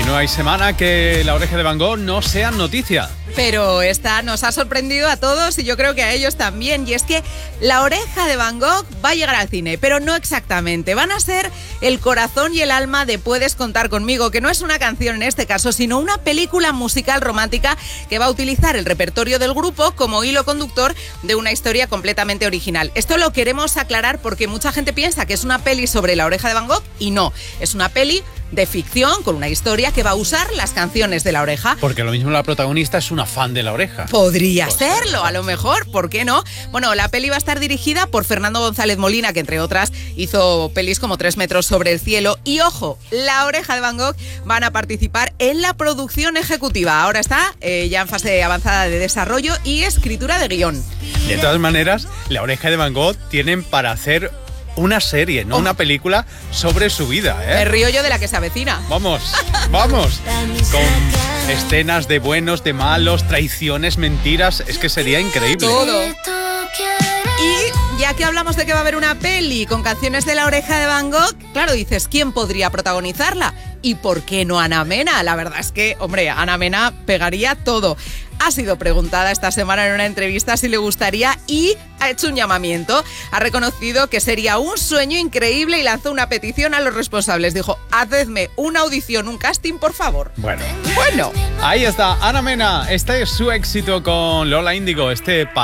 No hay semana que La Oreja de Van Gogh no sea noticia. Pero esta nos ha sorprendido a todos y yo creo que a ellos también. Y es que La Oreja de Van Gogh va a llegar al cine, pero no exactamente. Van a ser el corazón y el alma de Puedes contar conmigo, que no es una canción en este caso, sino una película musical romántica que va a utilizar el repertorio del grupo como hilo conductor de una historia completamente original. Esto lo queremos aclarar porque mucha gente piensa que es una peli sobre La Oreja de Van Gogh y no, es una peli de ficción con una historia que va a usar las canciones de La Oreja. Porque lo mismo la protagonista es una fan de La Oreja. Podría serlo, a lo mejor, ¿por qué no? Bueno, la peli va a estar dirigida por Fernando González Molina, que entre otras hizo pelis como 3 metros sobre el cielo. Y ojo, La Oreja de Van Gogh van a participar en la producción ejecutiva. Ahora está ya en fase avanzada de desarrollo y escritura de guión. De todas maneras, La Oreja de Van Gogh tienen para hacer una serie, no una película sobre su vida, ¿eh? Me río yo de la que se avecina. Vamos, vamos. Con escenas de buenos, de malos, traiciones, mentiras. Es que sería increíble. Todo. Y ya que hablamos de que va a haber una peli con canciones de La Oreja de Van Gogh, claro, dices, ¿quién podría protagonizarla? ¿Y por qué no Ana Mena? La verdad es que, hombre, Ana Mena pegaría todo. Ha sido preguntada esta semana en una entrevista si le gustaría y ha hecho un llamamiento. Ha reconocido que sería un sueño increíble y lanzó una petición a los responsables. Dijo, hacedme una audición, un casting, por favor. Bueno. Ahí está, Ana Mena. Este es su éxito con Lola Índigo, este